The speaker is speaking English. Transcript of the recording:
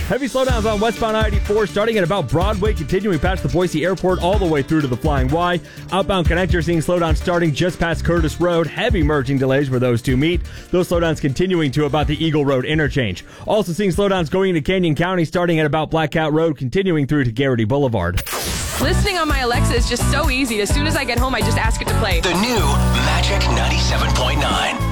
Heavy slowdowns on westbound I-84 starting at about Broadway, continuing past the Boise Airport all the way through to the Flying Y. Outbound connector seeing slowdowns starting just past Curtis Road. Heavy merging delays where those two meet. Those slowdowns continuing to about the Eagle Road interchange. Also seeing slowdowns going into Canyon County starting at about Blackout Road, continuing through to Garrity Boulevard. Listening on my Alexa is just so easy. As soon as I get home, I just ask it to play. The new Magic 97.9.